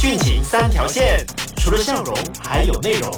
剧情三条线，除了笑容还有内容。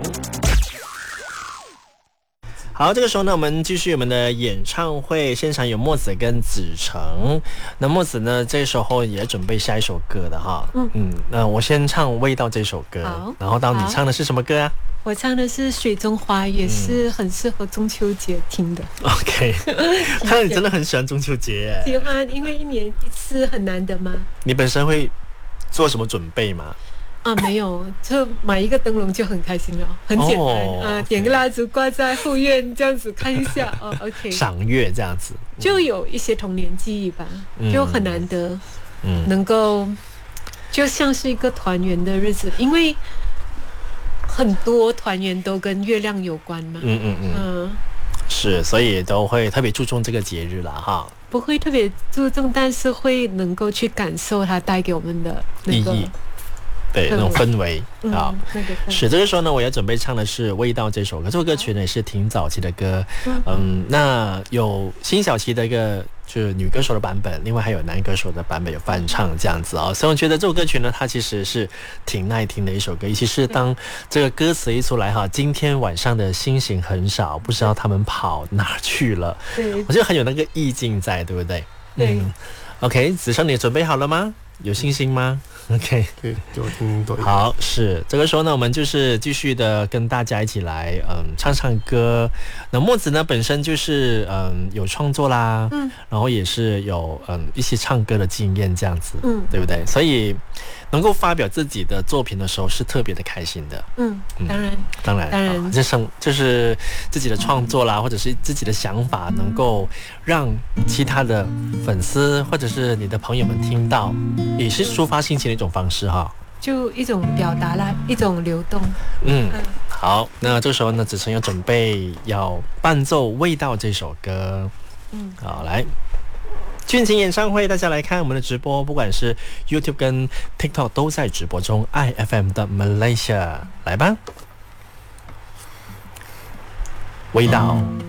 好，这个时候呢，我们继续我们的演唱会，现场有墨子跟子成。那墨子呢，这时候也准备下一首歌的哈。那我先唱《味道》这首歌，然后到你唱的是什么歌啊？ 我唱的是《水中花》，也是很适合中秋节听的。 OK， 看来你真的很喜欢中秋节耶。 喜欢，因为一年一次很难得嘛。 你本身会做什么准备吗？ 没有，就买一个灯笼就很开心了，很简单点个蜡烛挂在后院，这样子看一下OK， 赏月这样子， 就有一些童年记忆吧，就很难得，能够就像是一个团圆的日子，因为很多团圆都跟月亮有关嘛， 是，所以都会特别注重这个节日了哈。 不会特别注重，但是会能够去感受它带给我们的那个意义。对，那种氛围啊，是这个时候呢，我要准备唱的是《味道》这首歌。这首歌曲呢也是挺早期的歌，那有辛晓琪的一个就是女歌手的版本，另外还有男歌手的版本有翻唱这样子啊。所以我觉得这首歌曲呢，它其实是挺耐听的一首歌，尤其是当这个歌词一出来哈，今天晚上的星星很少，不知道他们跑哪去了。对，我觉得很有那个意境在，对不对？ 对。 OK， 子成，你准备好了吗？有信心吗？OK， 可以给我听多一点。 好，是这个时候呢，我们就是继续的跟大家一起来唱唱歌。那墨子呢本身就是有创作啦，然后也是有一些唱歌的经验这样子，对不对？所以能够发表自己的作品的时候是特别的开心的。当然，就是自己的创作啦，或者是自己的想法，能够让其他的粉丝或者是你的朋友们听到，也是抒发心情的一种方式哈。 就一种表达啦，一种流动。 好，那这时候呢，子成要准备要伴奏《味道》这首歌。好，来。剧情演唱会，大家来看我们的直播，不管是 YouTube 跟 TikTok 都在直播中。IFM 的 Malaysia， 来吧，味道。